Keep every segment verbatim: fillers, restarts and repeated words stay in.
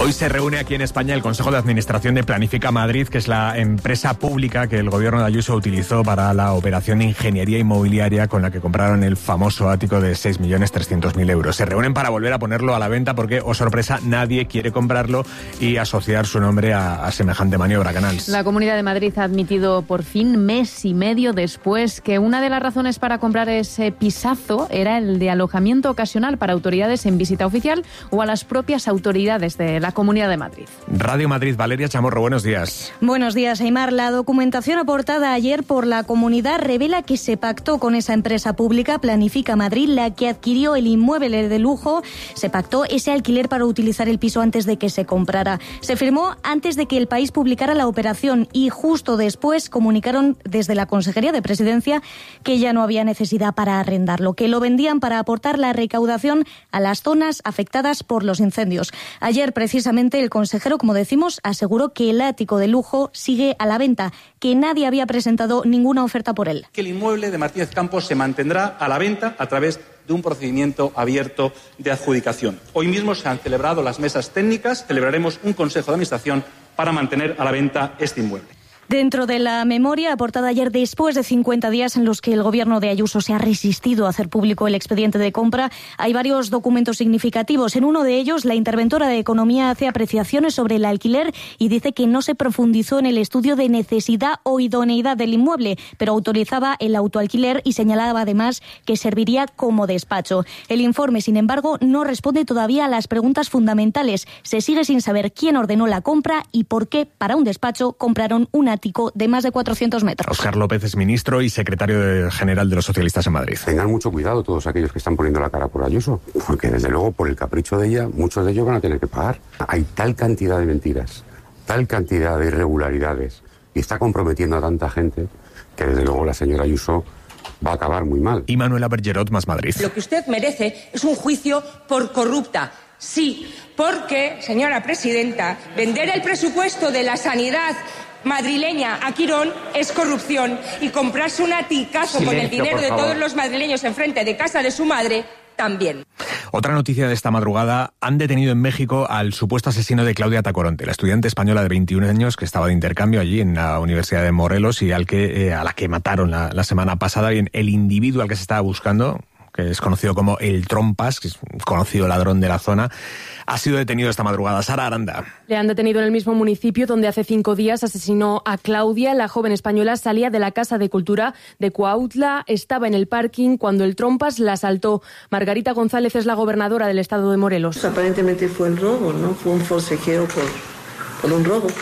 Hoy se reúne aquí en España el Consejo de Administración de Planifica Madrid, que es la empresa pública que el gobierno de Ayuso utilizó para la operación de ingeniería inmobiliaria con la que compraron el famoso ático de seis millones trescientos mil euros. Se reúnen para volver a ponerlo a la venta porque, oh sorpresa, nadie quiere comprarlo y asociar su nombre a, a semejante maniobra, Canals. La Comunidad de Madrid ha admitido por fin, mes y medio después, que una de las razones para comprar ese pisazo era el de alojamiento ocasional para autoridades en visita oficial o a las propias autoridades de la Comunidad de Madrid. Radio Madrid, Valeria Chamorro, buenos días. Buenos días, Aimar. La documentación aportada ayer por la Comunidad revela que se pactó con esa empresa pública, Planifica Madrid, la que adquirió el inmueble de lujo. Se pactó ese alquiler para utilizar el piso antes de que se comprara. Se firmó antes de que El País publicara la operación y justo después comunicaron desde la Consejería de Presidencia que ya no había necesidad para arrendarlo, que lo vendían para aportar la recaudación a las zonas afectadas por los incendios. Ayer, precisamente, el consejero, como decimos, aseguró que el ático de lujo sigue a la venta, que nadie había presentado ninguna oferta por él. Que el inmueble de Martínez Campos se mantendrá a la venta a través de un procedimiento abierto de adjudicación. Hoy mismo se han celebrado las mesas técnicas, celebraremos un consejo de administración para mantener a la venta este inmueble. Dentro de la memoria aportada ayer después de cincuenta días en los que el gobierno de Ayuso se ha resistido a hacer público el expediente de compra, hay varios documentos significativos. En uno de ellos, la interventora de Economía hace apreciaciones sobre el alquiler y dice que no se profundizó en el estudio de necesidad o idoneidad del inmueble, pero autorizaba el autoalquiler y señalaba además que serviría como despacho. El informe, sin embargo, no responde todavía a las preguntas fundamentales. Se sigue sin saber quién ordenó la compra y por qué, para un despacho, compraron una de más de cuatrocientos metros. Óscar López es ministro y secretario general de los socialistas en Madrid. Tengan mucho cuidado todos aquellos que están poniendo la cara por Ayuso, porque desde luego por el capricho de ella, muchos de ellos van a tener que pagar. Hay tal cantidad de mentiras, tal cantidad de irregularidades, y está comprometiendo a tanta gente que desde luego la señora Ayuso va a acabar muy mal. Y Manuela Bergerot, Más Madrid. Lo que usted merece es un juicio por corrupta. Sí, porque, señora presidenta, vender el presupuesto de la sanidad madrileña a Quirón es corrupción y comprarse un aticazo Silencio, con el dinero de todos los madrileños enfrente de casa de su madre también. Otra noticia de esta madrugada: han detenido en México al supuesto asesino de Claudia Tacoronte, la estudiante española de veintiún años que estaba de intercambio allí en la Universidad de Morelos y al que, eh, a la que mataron la, la semana pasada. Bien, el individuo al que se estaba buscando, que es conocido como el Trompas, que es un conocido ladrón de la zona, ha sido detenido esta madrugada. Sara Aranda. Le han detenido en el mismo municipio donde hace cinco días asesinó a Claudia. La joven española salía de la Casa de Cultura de Cuautla, estaba en el parking cuando el Trompas la asaltó. Margarita González es la gobernadora del estado de Morelos. Pues aparentemente fue el robo, ¿no? Fue un forcejeo por, por un robo.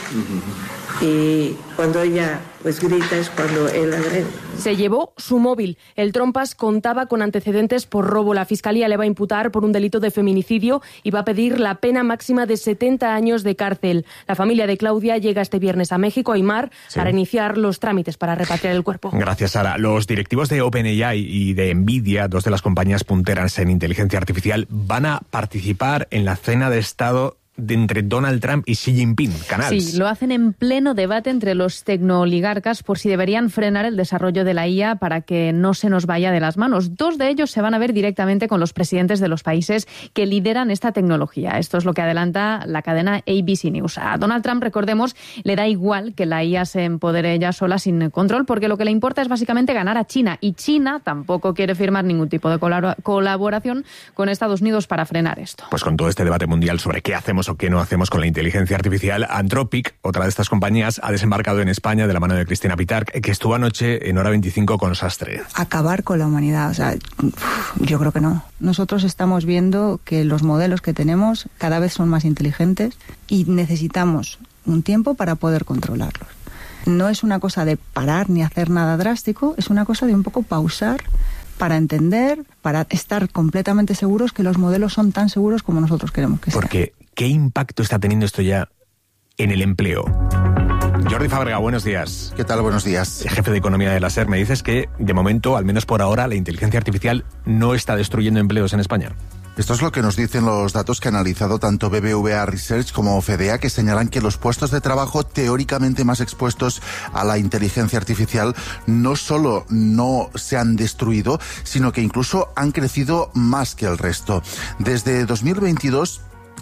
Y cuando ella pues grita es cuando él agrede. Se llevó su móvil. El Trompas contaba con antecedentes por robo. La Fiscalía le va a imputar por un delito de feminicidio y va a pedir la pena máxima de setenta años de cárcel. La familia de Claudia llega este viernes a México, a Aimar, sí, para iniciar los trámites para repatriar el cuerpo. Gracias, Sara. Los directivos de OpenAI y de Nvidia, dos de las compañías punteras en inteligencia artificial, van a participar en la cena de Estado de entre Donald Trump y Xi Jinping. Canals. Sí, lo hacen en pleno debate entre los tecnooligarcas por si deberían frenar el desarrollo de la I A para que no se nos vaya de las manos. Dos de ellos se van a ver directamente con los presidentes de los países que lideran esta tecnología. Esto es lo que adelanta la cadena A B C News. A Donald Trump, recordemos, le da igual que la I A se empodere ella sola sin control, porque lo que le importa es básicamente ganar a China. Y China tampoco quiere firmar ningún tipo de colaboración con Estados Unidos para frenar esto. Pues con todo este debate mundial sobre qué hacemos o qué no hacemos con la inteligencia artificial, Anthropic, otra de estas compañías, ha desembarcado en España de la mano de Cristina Pitarch, que estuvo anoche en Hora veinticinco con Sastre. Acabar con la humanidad, o sea, yo creo que no. Nosotros estamos viendo que los modelos que tenemos cada vez son más inteligentes y necesitamos un tiempo para poder controlarlos. No es una cosa de parar ni hacer nada drástico, es una cosa de un poco pausar para entender, para estar completamente seguros que los modelos son tan seguros como nosotros queremos que sean. Porque, ¿qué impacto está teniendo esto ya en el empleo? Jordi Fábrega, buenos días. ¿Qué tal? Buenos días. Jefe de Economía de la SER, me dices que, de momento, al menos por ahora, la inteligencia artificial no está destruyendo empleos en España. Esto es lo que nos dicen los datos que ha analizado tanto B B V A Research como FEDEA, que señalan que los puestos de trabajo teóricamente más expuestos a la inteligencia artificial no solo no se han destruido, sino que incluso han crecido más que el resto. Desde dos mil veintidós,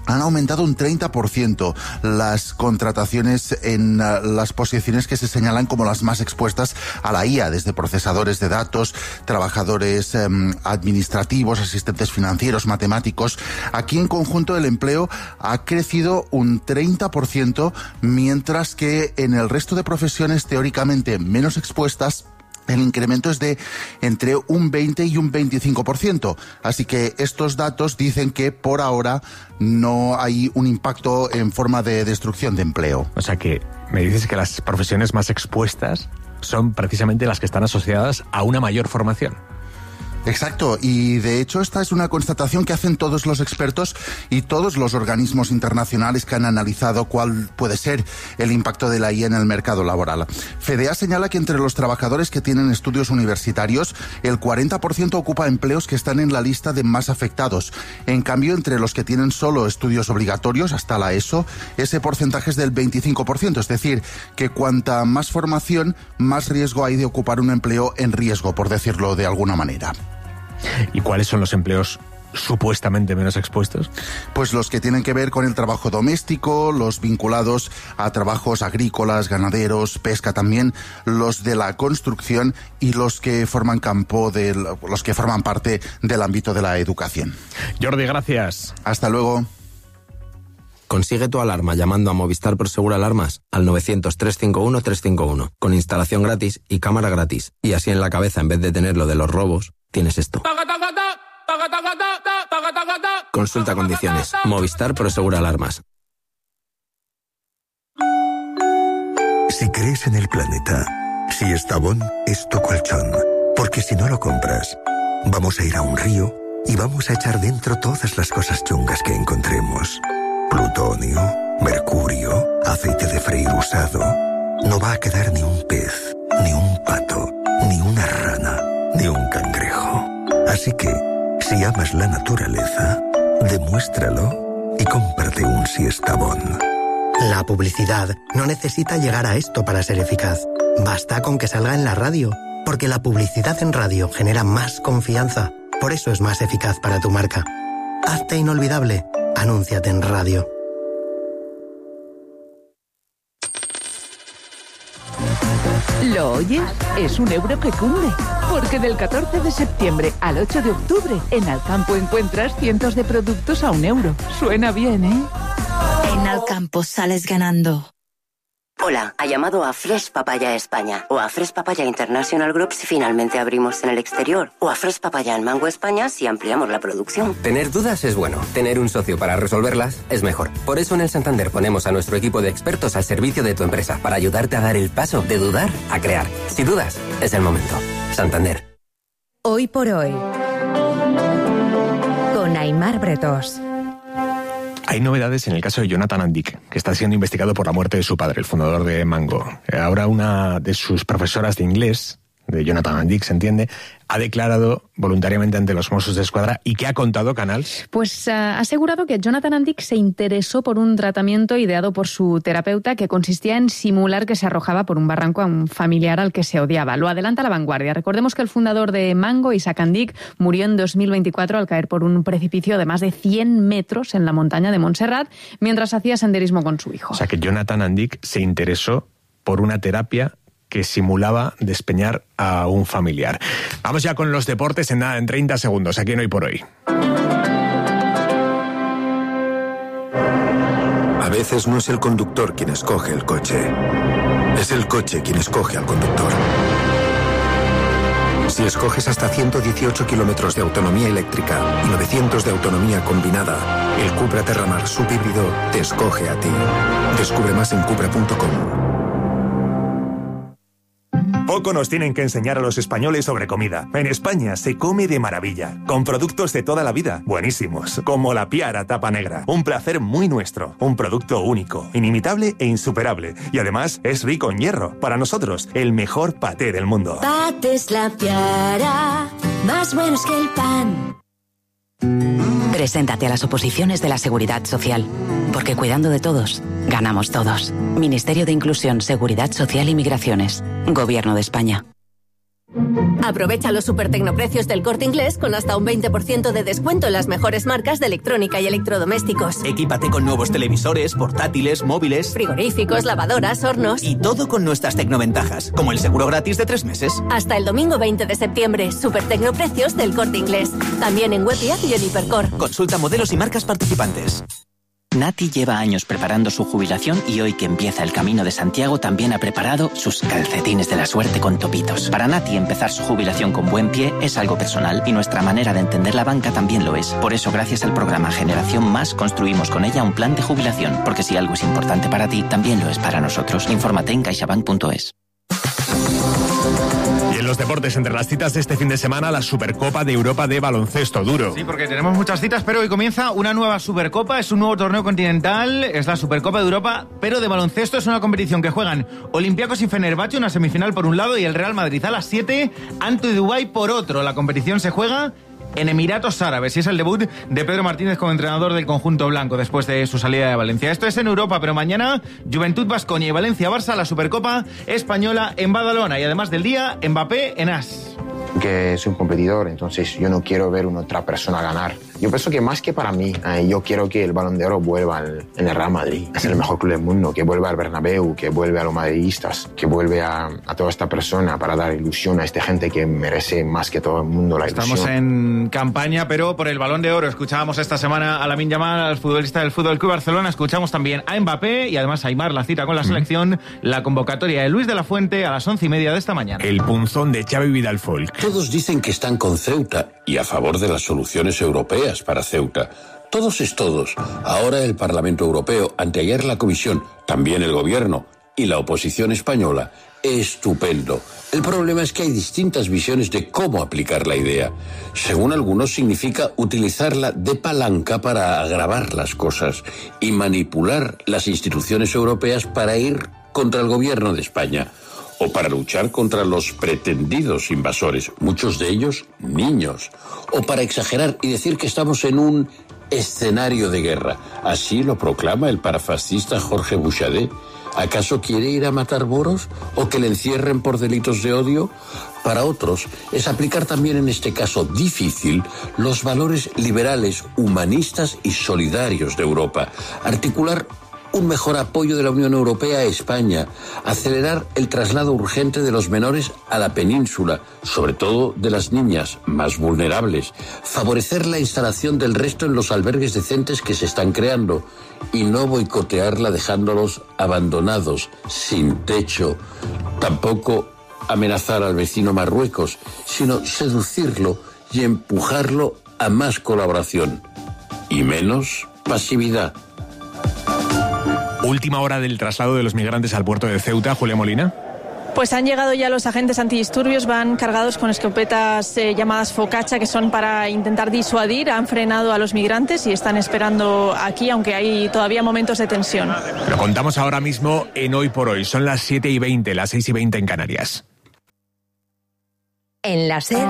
han aumentado un treinta por ciento las contrataciones en uh, las posiciones que se señalan como las más expuestas a la I A, desde procesadores de datos, trabajadores um, administrativos, asistentes financieros, matemáticos. Aquí en conjunto el empleo ha crecido un treinta por ciento, mientras que en el resto de profesiones teóricamente menos expuestas el incremento es de entre un veinte y un veinticinco por ciento. Así que estos datos dicen que por ahora no hay un impacto en forma de destrucción de empleo. O sea que me dices que las profesiones más expuestas son precisamente las que están asociadas a una mayor formación. Exacto, y de hecho esta es una constatación que hacen todos los expertos y todos los organismos internacionales que han analizado cuál puede ser el impacto de la I A en el mercado laboral. FEDEA señala que entre los trabajadores que tienen estudios universitarios, el cuarenta por ciento ocupa empleos que están en la lista de más afectados. En cambio, entre los que tienen solo estudios obligatorios, hasta la ESO, ese porcentaje es del veinticinco por ciento, es decir, que cuanta más formación, más riesgo hay de ocupar un empleo en riesgo, por decirlo de alguna manera. ¿Y cuáles son los empleos supuestamente menos expuestos? Pues los que tienen que ver con el trabajo doméstico, los vinculados a trabajos agrícolas, ganaderos, pesca también, los de la construcción y los que forman campo del, los que forman parte del ámbito de la educación. Jordi, gracias. Hasta luego. Consigue tu alarma llamando a Movistar Prosegur Alarmas al novecientos, trescientos cincuenta y uno, trescientos cincuenta y uno, con instalación gratis y cámara gratis. Y así en la cabeza, en vez de tener lo de los robos, tienes esto. Consulta condiciones. Movistar Prosegur Alarmas. Si crees en el planeta, si Estabón es tu colchón, porque si no lo compras, vamos a ir a un río y vamos a echar dentro todas las cosas chungas que encontremos. Plutonio, mercurio, aceite de freír usado. No va a quedar ni un pez, ni un pato, ni una rana, ni un cangrejo. Así que, si amas la naturaleza, demuéstralo y cómprate un Siestabón. La publicidad no necesita llegar a esto para ser eficaz. Basta con que salga en la radio, porque la publicidad en radio genera más confianza. Por eso es más eficaz para tu marca. Hazte inolvidable. Anúnciate en radio. ¿Lo oyes? Es un euro que cunde. Porque del catorce de septiembre al ocho de octubre, en Alcampo encuentras cientos de productos a un euro. Suena bien, ¿eh? En Alcampo sales ganando. Hola, ha llamado a Fresh Papaya España o a Fresh Papaya International Group si finalmente abrimos en el exterior o a Fresh Papaya en Mango España si ampliamos la producción. Tener dudas es bueno, tener un socio para resolverlas es mejor. Por eso en el Santander ponemos a nuestro equipo de expertos al servicio de tu empresa para ayudarte a dar el paso de dudar a crear. Si dudas, es el momento. Santander. Hoy por hoy, con Aimar Bretós. Hay novedades en el caso de Jonathan Andic, que está siendo investigado por la muerte de su padre, el fundador de Mango. Ahora una de sus profesoras de inglés, de Jonathan Andic, se entiende, ha declarado voluntariamente ante los Mossos de Escuadra. ¿Y qué ha contado Canals? Pues uh, ha asegurado que Jonathan Andic se interesó por un tratamiento ideado por su terapeuta que consistía en simular que se arrojaba por un barranco a un familiar al que se odiaba. Lo adelanta La Vanguardia. Recordemos que el fundador de Mango, Isaac Andic, murió en dos mil veinticuatro al caer por un precipicio de más de cien metros en la montaña de Montserrat mientras hacía senderismo con su hijo. O sea que Jonathan Andic se interesó por una terapia que simulaba despeñar a un familiar. Vamos ya con los deportes en nada, en treinta segundos, aquí en Hoy por Hoy. A veces no es el conductor quien escoge el coche, es el coche quien escoge al conductor. Si escoges hasta ciento dieciocho kilómetros de autonomía eléctrica y novecientos de autonomía combinada, el Cupra Terramar subhíbrido te escoge a ti. Descubre más en cupra punto com. Poco nos tienen que enseñar a los españoles sobre comida. En España se come de maravilla, con productos de toda la vida, buenísimos, como la Piara Tapa Negra. Un placer muy nuestro, un producto único, inimitable e insuperable. Y además es rico en hierro. Para nosotros, el mejor paté del mundo. Patés La Piara, más buenos que el pan. Preséntate a las oposiciones de la Seguridad Social, porque cuidando de todos, ganamos todos. Ministerio de Inclusión, Seguridad Social y Migraciones. Gobierno de España. Aprovecha los super tecnoprecios del Corte Inglés con hasta un veinte por ciento de descuento en las mejores marcas de electrónica y electrodomésticos. Equípate con nuevos televisores, portátiles, móviles, frigoríficos, lavadoras, hornos. Y todo con nuestras tecnoventajas, como el seguro gratis de tres meses. Hasta el domingo veinte de septiembre, super tecnoprecios del Corte Inglés. También en web y app y en Hipercor. Consulta modelos y marcas participantes. Nati lleva años preparando su jubilación y hoy que empieza el Camino de Santiago también ha preparado sus calcetines de la suerte con topitos. Para Nati empezar su jubilación con buen pie es algo personal y nuestra manera de entender la banca también lo es. Por eso gracias al programa Generación Más construimos con ella un plan de jubilación, porque si algo es importante para ti, también lo es para nosotros. Infórmate en caixabank punto es. Y en los deportes, entre las citas de este fin de semana, la Supercopa de Europa de baloncesto duro. Sí, porque tenemos muchas citas, pero hoy comienza una nueva Supercopa, es un nuevo torneo continental, es la Supercopa de Europa, pero de baloncesto. Es una competición que juegan Olympiacos y Fenerbahce, una semifinal por un lado, y el Real Madrid a las siete, ante Dubái por otro. La competición se juega en Emiratos Árabes y es el debut de Pedro Martínez como entrenador del conjunto blanco después de su salida de Valencia. Esto es en Europa, pero mañana Juventud Baskonia y Valencia-Barça, la Supercopa española en Badalona, y además del día, Mbappé en As. Que soy un competidor, entonces yo no quiero ver una otra persona ganar. Yo pienso que más que para mí, eh, yo quiero que el Balón de Oro vuelva al, en el Real Madrid. Es el mejor club del mundo, que vuelva al Bernabéu, que vuelva a los madridistas, que vuelve a, a toda esta persona para dar ilusión a esta gente que merece más que todo el mundo la ilusión. Estamos en campaña, pero por el Balón de Oro. Escuchábamos esta semana a Lamine Yamal, al futbolista del Fútbol Club Barcelona. Escuchamos también a Mbappé y además a Aimar, la cita con la selección, la convocatoria de Luis de la Fuente a las once y media de esta mañana. El punzón de Xavi Vidal Folk. Todos dicen que están con Ceuta y a favor de las soluciones europeas para Ceuta. Todos es todos. Ahora el Parlamento Europeo, anteayer la Comisión, también el Gobierno y la oposición española. Estupendo. El problema es que hay distintas visiones de cómo aplicar la idea. Según algunos, significa utilizarla de palanca para agravar las cosas y manipular las instituciones europeas para ir contra el Gobierno de España. O para luchar contra los pretendidos invasores, muchos de ellos niños. O para exagerar y decir que estamos en un escenario de guerra. Así lo proclama el parafascista Jorge Bouchardet. ¿Acaso quiere ir a matar moros o que le encierren por delitos de odio? Para otros, es aplicar también en este caso difícil los valores liberales, humanistas y solidarios de Europa. Articular un mejor apoyo de la Unión Europea a España, acelerar el traslado urgente de los menores a la península, sobre todo de las niñas más vulnerables, favorecer la instalación del resto en los albergues decentes que se están creando y no boicotearla dejándolos abandonados, sin techo. Tampoco amenazar al vecino Marruecos, sino seducirlo y empujarlo a más colaboración y menos pasividad. Última hora del traslado de los migrantes al puerto de Ceuta, Julia Molina. Pues han llegado ya los agentes antidisturbios, van cargados con escopetas eh, llamadas Focaccia, que son para intentar disuadir. Han frenado a los migrantes y están esperando aquí, aunque hay todavía momentos de tensión. Lo contamos ahora mismo en Hoy por Hoy. Son las siete y veinte, las seis y veinte en Canarias. En la SER.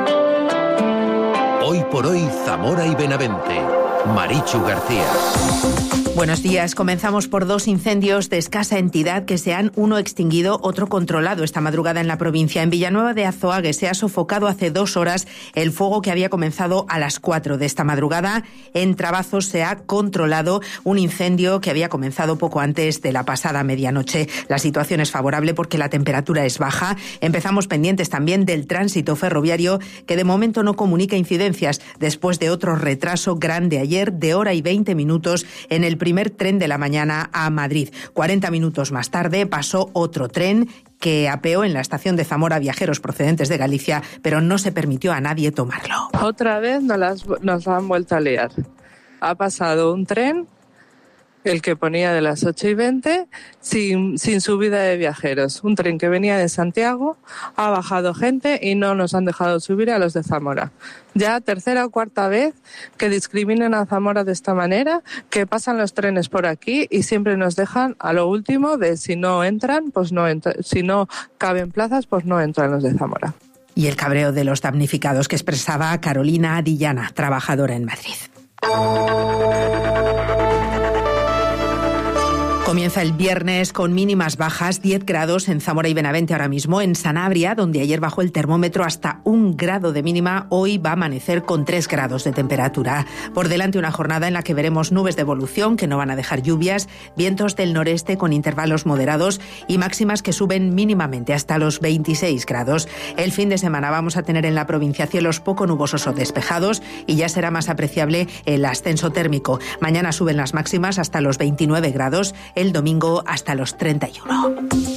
Hoy por Hoy, Zamora y Benavente. Marichu García. Buenos días. Comenzamos por dos incendios de escasa entidad que se han uno extinguido, otro controlado esta madrugada en la provincia. En Villanueva de Azoague se ha sofocado hace dos horas el fuego que había comenzado a las cuatro de esta madrugada. En Trabazos se ha controlado un incendio que había comenzado poco antes de la pasada medianoche. La situación es favorable porque la temperatura es baja. Empezamos pendientes también del tránsito ferroviario, que de momento no comunica incidencias después de otro retraso grande ayer de hora y veinte minutos en el primer tren de la mañana a Madrid. cuarenta minutos más tarde pasó otro tren que apeó en la estación de Zamora viajeros procedentes de Galicia, pero no se permitió a nadie tomarlo. Otra vez nos, las, nos han vuelto a liar. Ha pasado un tren, el que ponía de las ocho y veinte, sin, sin subida de viajeros. Un tren que venía de Santiago, ha bajado gente y no nos han dejado subir a los de Zamora. Ya tercera o cuarta vez que discriminan a Zamora de esta manera, que pasan los trenes por aquí y siempre nos dejan a lo último de si no entran, pues no entran, si no caben plazas, pues no entran los de Zamora. Y el cabreo de los damnificados que expresaba Carolina Adillana, trabajadora en Madrid. Comienza el viernes con mínimas bajas, diez grados en Zamora y Benavente ahora mismo. En Sanabria, donde ayer bajó el termómetro hasta un grado de mínima, hoy va a amanecer con tres grados de temperatura. Por delante una jornada en la que veremos nubes de evolución que no van a dejar lluvias, vientos del noreste con intervalos moderados y máximas que suben mínimamente hasta los veintiséis grados. El fin de semana vamos a tener en la provincia cielos poco nubosos o despejados y ya será más apreciable el ascenso térmico. Mañana suben las máximas hasta los veintinueve grados. El domingo hasta los treinta y uno.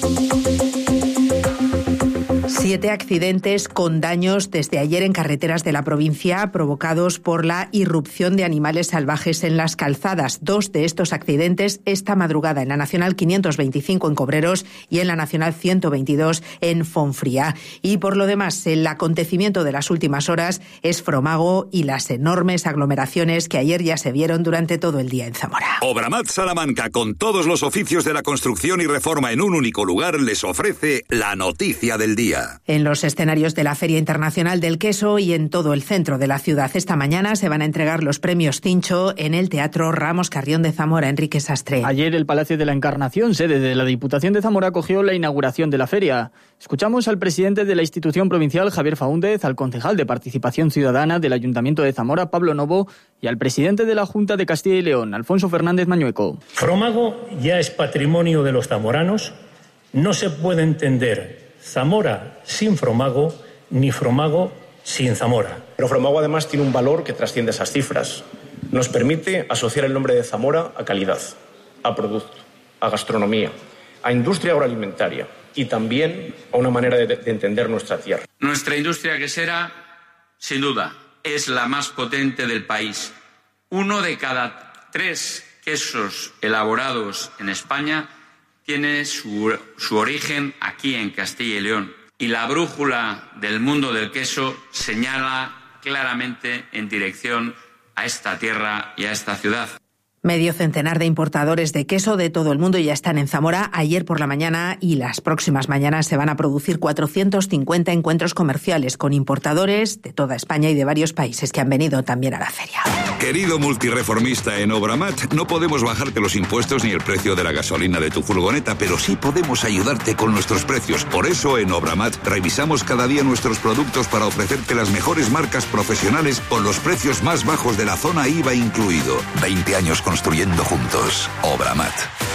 Siete accidentes con daños desde ayer en carreteras de la provincia provocados por la irrupción de animales salvajes en las calzadas. Dos de estos accidentes esta madrugada en la Nacional quinientos veinticinco en Cobreros y en la Nacional ciento veintidós en Fonfría. Y por lo demás, el acontecimiento de las últimas horas es Fromago y las enormes aglomeraciones que ayer ya se vieron durante todo el día en Zamora. Obramat Salamanca, con todos los oficios de la construcción y reforma en un único lugar, les ofrece la noticia del día. En los escenarios de la Feria Internacional del Queso y en todo el centro de la ciudad esta mañana se van a entregar los premios Tincho en el Teatro Ramos Carrión de Zamora. Enrique Sastre. Ayer el Palacio de la Encarnación, sede de la Diputación de Zamora, acogió la inauguración de la feria. Escuchamos al presidente de la institución provincial, Javier Faúndez, al concejal de Participación Ciudadana del Ayuntamiento de Zamora, Pablo Novo, y al presidente de la Junta de Castilla y León, Alfonso Fernández Mañueco. Fromago ya es patrimonio de los zamoranos. No se puede entender Zamora sin Fromago, ni Fromago sin Zamora. Pero Fromago además tiene un valor que trasciende esas cifras. Nos permite asociar el nombre de Zamora a calidad, a producto, a gastronomía, a industria agroalimentaria y también a una manera de, de entender nuestra tierra. Nuestra industria quesera, sin duda, es la más potente del país. Uno de cada tres quesos elaborados en España tiene su, su origen aquí en Castilla y León. Y la brújula del mundo del queso señala claramente en dirección a esta tierra y a esta ciudad. Medio centenar de importadores de queso de todo el mundo ya están en Zamora. Ayer por la mañana y las próximas mañanas se van a producir cuatrocientos cincuenta encuentros comerciales con importadores de toda España y de varios países que han venido también a la feria. Querido multireformista en Obramat, no podemos bajarte los impuestos ni el precio de la gasolina de tu furgoneta, pero sí podemos ayudarte con nuestros precios. Por eso en Obramat revisamos cada día nuestros productos para ofrecerte las mejores marcas profesionales con los precios más bajos de la zona I V A incluido. veinte años con construyendo juntos. Obramat.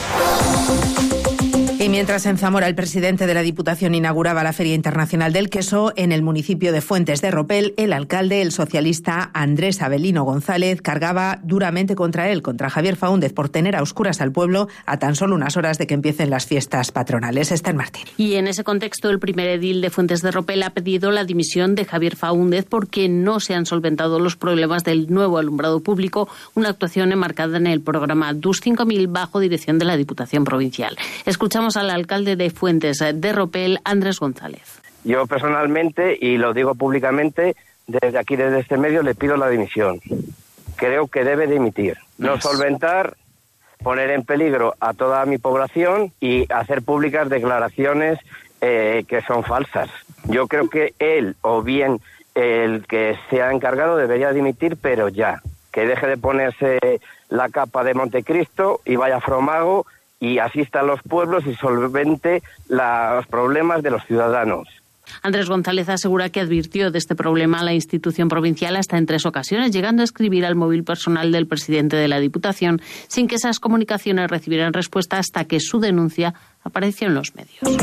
Y mientras en Zamora el presidente de la Diputación inauguraba la Feria Internacional del Queso, en el municipio de Fuentes de Ropel, el alcalde, el socialista Andrés Avelino González, cargaba duramente contra él, contra Javier Faúndez, por tener a oscuras al pueblo a tan solo unas horas de que empiecen las fiestas patronales. Esther Martín. Y en ese contexto, el primer edil de Fuentes de Ropel ha pedido la dimisión de Javier Faúndez porque no se han solventado los problemas del nuevo alumbrado público, una actuación enmarcada en el programa D U S cinco mil bajo dirección de la Diputación Provincial. Escuchamos al alcalde de Fuentes de Ropel, Andrés González. Yo personalmente, y lo digo públicamente, desde aquí, desde este medio, le pido la dimisión. Creo que debe dimitir. No solventar, poner en peligro a toda mi población y hacer públicas declaraciones eh, que son falsas. Yo creo que él, o bien el que se ha encargado, debería dimitir, pero ya. Que deje de ponerse la capa de Montecristo y vaya a Fromago y asista a los pueblos y solvente los problemas de los ciudadanos. Andrés González asegura que advirtió de este problema a la institución provincial hasta en tres ocasiones, llegando a escribir al móvil personal del presidente de la Diputación, sin que esas comunicaciones recibieran respuesta hasta que su denuncia apareció en los medios.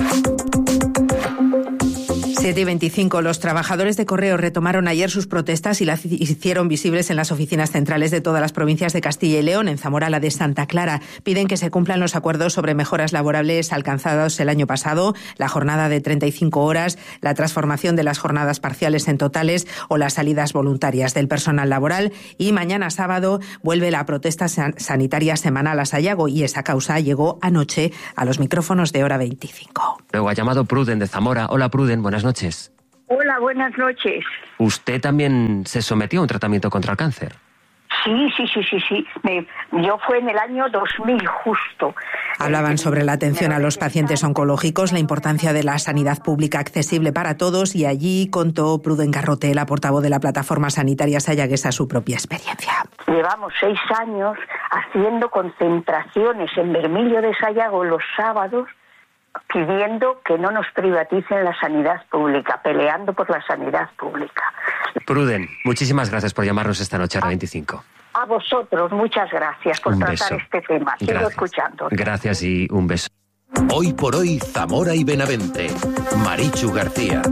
siete y veinticinco. Los trabajadores de Correos retomaron ayer sus protestas y las hicieron visibles en las oficinas centrales de todas las provincias de Castilla y León. En Zamora, la de Santa Clara. Piden que se cumplan los acuerdos sobre mejoras laborables alcanzados el año pasado, la jornada de treinta y cinco horas, la transformación de las jornadas parciales en totales o las salidas voluntarias del personal laboral. Y mañana sábado vuelve la protesta san- sanitaria semanal a Sayago y esa causa llegó anoche a los micrófonos de Hora veinticinco. Luego ha llamado Pruden de Zamora. Hola Pruden, buenas noches. Hola, buenas noches. ¿Usted también se sometió a un tratamiento contra el cáncer? Sí, sí, sí, sí, sí. Me, yo fue en el año dos mil justo. Hablaban sobre la atención a los pacientes oncológicos, la importancia de la sanidad pública accesible para todos, y allí contó Pruden Garrote, la portavoz de la plataforma sanitaria sayaguesa, su propia experiencia. Llevamos seis años haciendo concentraciones en Bermillo de Sayago los sábados, pidiendo que no nos privaticen la sanidad pública, peleando por la sanidad pública. Pruden, muchísimas gracias por llamarnos esta noche a la veinticinco. A vosotros, muchas gracias por Un tratar beso. este tema. Sigo Gracias. escuchando. Gracias y un beso. Hoy por hoy, Zamora y Benavente. Marichu García.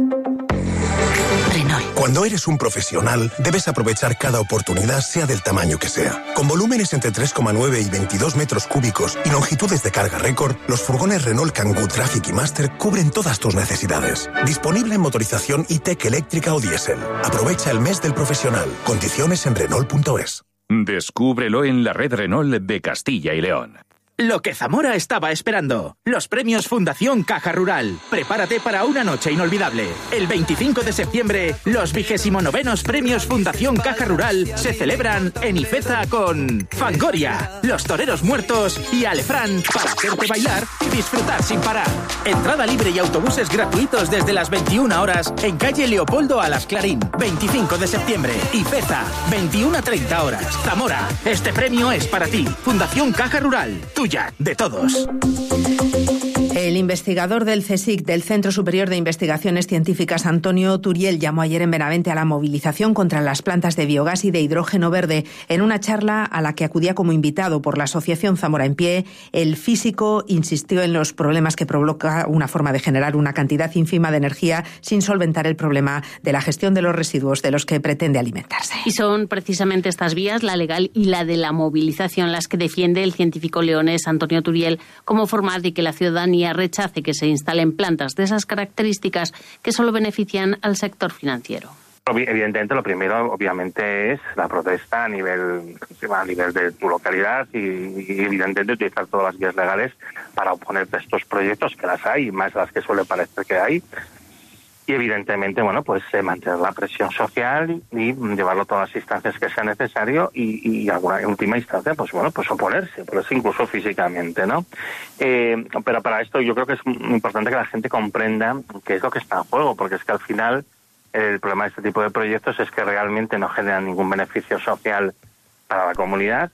Cuando eres un profesional, debes aprovechar cada oportunidad, sea del tamaño que sea. Con volúmenes entre tres coma nueve y veintidós metros cúbicos y longitudes de carga récord, los furgones Renault Kangoo Traffic y Master cubren todas tus necesidades. Disponible en motorización E-Tech eléctrica o diésel. Aprovecha el mes del profesional. Condiciones en Renault punto es. Descúbrelo en la red Renault de Castilla y León. Lo que Zamora estaba esperando. Los premios Fundación Caja Rural. Prepárate para una noche inolvidable. El veinticinco de septiembre, los vigésimo novenos premios Fundación Caja Rural se celebran en Ifeza con Fangoria, Los Toreros Muertos y Alefrán, para hacerte bailar y disfrutar sin parar. Entrada libre y autobuses gratuitos desde las veintiuna horas en calle Leopoldo Alas Clarín. veinticinco de septiembre, Ifeza, veintiuna a treinta horas. Zamora, este premio es para ti. Fundación Caja Rural. Tuya, de todos. El investigador del CSIC, del Centro Superior de Investigaciones Científicas, Antonio Turiel, llamó ayer en Benavente a la movilización contra las plantas de biogás y de hidrógeno verde. En una charla a la que acudía como invitado por la Asociación Zamora en Pie, el físico insistió en los problemas que provoca una forma de generar una cantidad ínfima de energía sin solventar el problema de la gestión de los residuos de los que pretende alimentarse. Y son precisamente estas vías, la legal y la de la movilización, las que defiende el científico leonés Antonio Turiel como forma de que la ciudadanía rechace que se instalen plantas de esas características que solo benefician al sector financiero. Evidentemente, lo primero, obviamente, es la protesta a nivel a nivel de tu localidad y, y evidentemente, utilizar todas las vías legales para oponerte a estos proyectos, que las hay, más las que suele parecer que hay. Y evidentemente, bueno, pues eh, mantener la presión social y, y llevarlo a todas las instancias que sea necesario y, y alguna en última instancia, pues bueno, pues oponerse, por eso incluso físicamente, ¿no? Eh, pero para esto yo creo que es muy importante que la gente comprenda qué es lo que está en juego, porque es que al final el problema de este tipo de proyectos es que realmente no generan ningún beneficio social para la comunidad.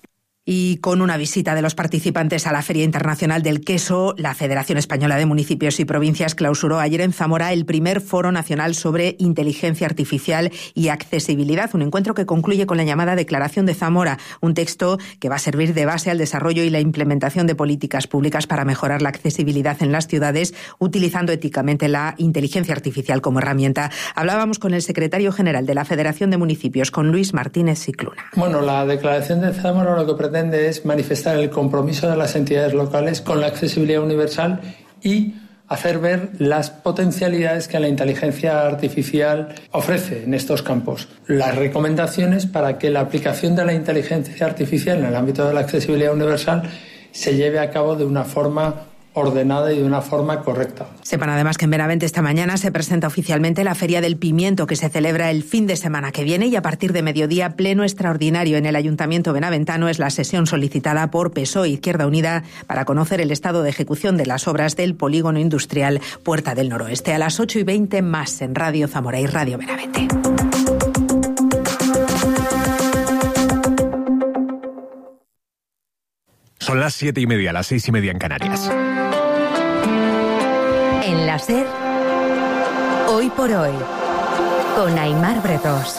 Y con una visita de los participantes a la Feria Internacional del Queso, la Federación Española de Municipios y Provincias clausuró ayer en Zamora el primer Foro Nacional sobre Inteligencia Artificial y Accesibilidad, un encuentro que concluye con la llamada Declaración de Zamora, un texto que va a servir de base al desarrollo y la implementación de políticas públicas para mejorar la accesibilidad en las ciudades, utilizando éticamente la inteligencia artificial como herramienta. Hablábamos con el secretario general de la Federación de Municipios, con Luis Martínez Cicluna. Bueno, la Declaración de Zamora lo que pretende es manifestar el compromiso de las entidades locales con la accesibilidad universal y hacer ver las potencialidades que la inteligencia artificial ofrece en estos campos. Las recomendaciones para que la aplicación de la inteligencia artificial en el ámbito de la accesibilidad universal se lleve a cabo de una forma ordenada y de una forma correcta. Sepan además que en Benavente esta mañana se presenta oficialmente la Feria del Pimiento, que se celebra el fin de semana que viene, y a partir de mediodía, pleno extraordinario en el Ayuntamiento benaventano. Es la sesión solicitada por P S O E Izquierda Unida para conocer el estado de ejecución de las obras del polígono industrial Puerta del Noroeste. A las ocho y veinte más en Radio Zamora y Radio Benavente. Son las siete y media, las seis y media en Canarias. En la SER, Hoy por Hoy, con Aimar Bretos.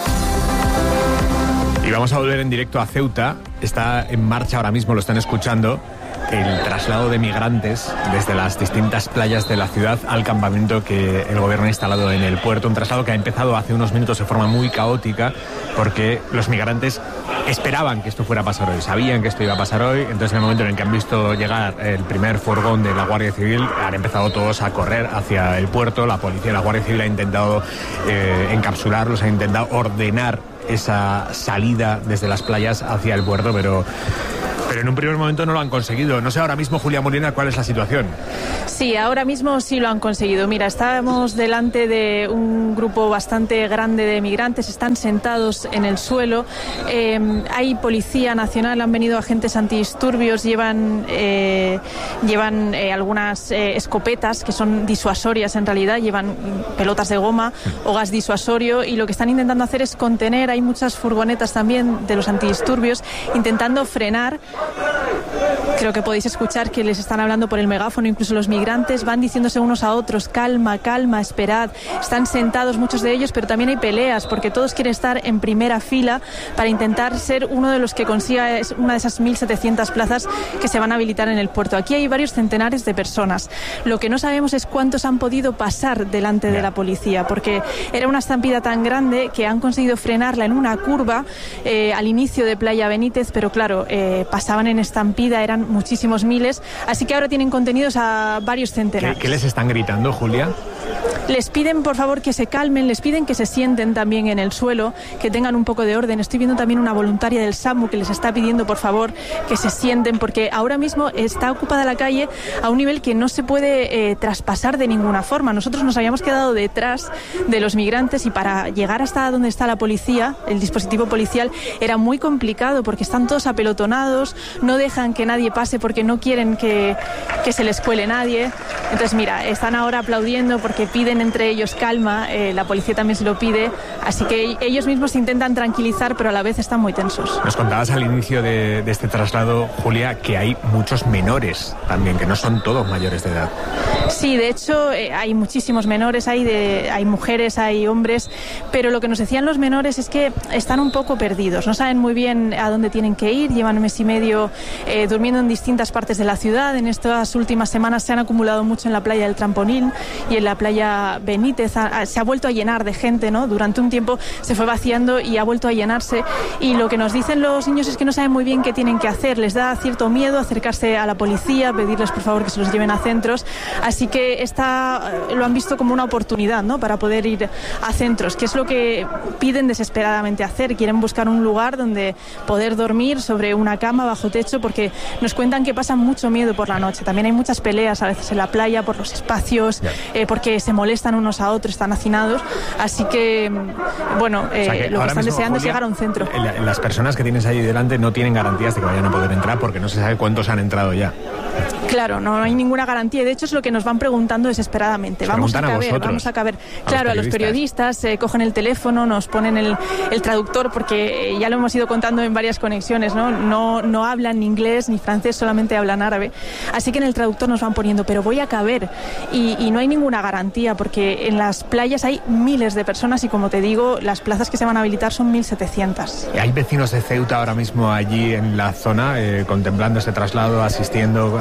Y vamos a volver en directo a Ceuta. Está en marcha ahora mismo, lo están escuchando, el traslado de migrantes desde las distintas playas de la ciudad al campamento que el gobierno ha instalado en el puerto. Un traslado que ha empezado hace unos minutos de forma muy caótica, porque los migrantes esperaban que esto fuera a pasar hoy, sabían que esto iba a pasar hoy. Entonces, en el momento en el que han visto llegar el primer furgón de la Guardia Civil, han empezado todos a correr hacia el puerto. La policía y la Guardia Civil ha intentado eh, encapsularlos, ha intentado ordenar esa salida desde las playas hacia el puerto, pero... Pero Pero en un primer momento no lo han conseguido. No sé ahora mismo, Julia Molina, cuál es la situación. Sí, ahora mismo sí lo han conseguido. Mira, estábamos delante de un grupo bastante grande de migrantes, están sentados en el suelo. Eh, hay policía nacional, han venido agentes antidisturbios, llevan, eh, llevan eh, algunas eh, escopetas que son disuasorias en realidad, llevan pelotas de goma o gas disuasorio, y lo que están intentando hacer es contener. Hay muchas furgonetas también de los antidisturbios intentando frenar. Creo que podéis escuchar que les están hablando por el megáfono, incluso los migrantes van diciéndose unos a otros: calma, calma, esperad. Están sentados muchos de ellos, pero también hay peleas porque todos quieren estar en primera fila para intentar ser uno de los que consiga una de esas mil setecientas plazas que se van a habilitar en el puerto. Aquí hay varios centenares de personas. Lo que no sabemos es cuántos han podido pasar delante de la policía, porque era una estampida tan grande que han conseguido frenarla en una curva eh, al inicio de Playa Benítez, pero claro, eh, pasaban en estampida, eran muchísimos miles, así que ahora tienen contenidos a varios centenares. ¿Qué, qué les están gritando, Julia? Les piden, por favor, que se calmen, les piden que se sienten también en el suelo, que tengan un poco de orden. Estoy viendo también una voluntaria del SAMU que les está pidiendo, por favor, que se sienten, porque ahora mismo está ocupada la calle a un nivel que no se puede eh, traspasar de ninguna forma. Nosotros nos habíamos quedado detrás de los migrantes y para llegar hasta donde está la policía, el dispositivo policial, era muy complicado porque están todos apelotonados, no dejan que nadie pase porque no quieren que, que se les cuele nadie. Entonces, mira, están ahora aplaudiendo porque piden entre ellos calma, eh, la policía también se lo pide, así que ellos mismos se intentan tranquilizar, pero a la vez están muy tensos. Nos contabas al inicio de, de este traslado, Julia, que hay muchos menores también, que no son todos mayores de edad. Sí, de hecho eh, hay muchísimos menores, hay, de, hay mujeres, hay hombres, pero lo que nos decían los menores es que están un poco perdidos, no saben muy bien a dónde tienen que ir, llevan un mes y medio eh, durmiendo en distintas partes de la ciudad. En estas últimas semanas se han acumulado mucho en la playa del Trampolín y en la playa Benítez. A, a, se ha vuelto a llenar de gente, ¿no? Durante un tiempo se fue vaciando y ha vuelto a llenarse, y lo que nos dicen los niños es que no saben muy bien qué tienen que hacer, les da cierto miedo acercarse a la policía, pedirles por favor que se los lleven a centros, así que esta, lo han visto como una oportunidad, ¿no? Para poder ir a centros, que es lo que piden desesperadamente hacer. Quieren buscar un lugar donde poder dormir sobre una cama bajo techo, porque nos cuentan que pasan mucho miedo por la noche. También hay muchas peleas a veces en la playa por los espacios, eh, porque se molestan unos a otros, están hacinados, así que bueno, eh, o sea que lo que están mismo, deseando Julia, es llegar a un centro. Las personas que tienes ahí delante no tienen garantías de que vayan a poder entrar, porque no se sabe cuántos han entrado ya. Claro, no hay ninguna garantía, de hecho es lo que nos van preguntando desesperadamente. Os vamos a caber, a vosotros, vamos a caber. A claro, los a los periodistas eh, cogen el teléfono, nos ponen el, el traductor, porque eh, ya lo hemos ido contando en varias conexiones, ¿no? No, no hablan ni inglés ni francés, solamente hablan árabe. Así que en el traductor nos van poniendo, pero voy a caber. Y, y no hay ninguna garantía, porque en las playas hay miles de personas y, como te digo, las plazas que se van a habilitar son mil setecientas. ¿Hay vecinos de Ceuta ahora mismo allí en la zona eh, contemplando ese traslado, asistiendo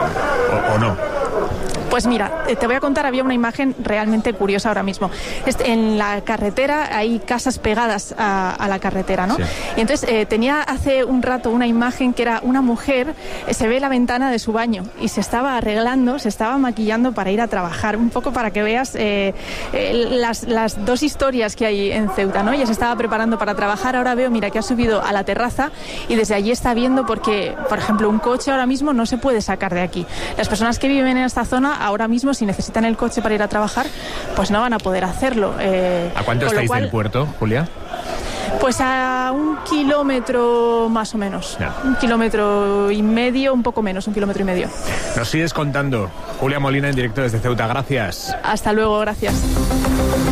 eh, o, o no? Pues mira, te voy a contar, había una imagen realmente curiosa ahora mismo. En la carretera hay casas pegadas a, a la carretera, ¿no? Sí. Y entonces eh, tenía hace un rato una imagen que era una mujer, eh, se ve la ventana de su baño y se estaba arreglando, se estaba maquillando para ir a trabajar, un poco para que veas eh, eh, las, las dos historias que hay en Ceuta, ¿no? Ella se estaba preparando para trabajar, ahora veo, mira, que ha subido a la terraza y desde allí está viendo, porque, por ejemplo, un coche ahora mismo no se puede sacar de aquí. Las personas que viven en esta zona ahora mismo, si necesitan el coche para ir a trabajar, pues no van a poder hacerlo. Eh, ¿A cuánto estáis cual, del puerto, Julia? Pues a un kilómetro más o menos. Ya. Un kilómetro y medio, un poco menos, un kilómetro y medio. Nos sigues contando. Julia Molina en directo desde Ceuta. Gracias. Hasta luego, gracias.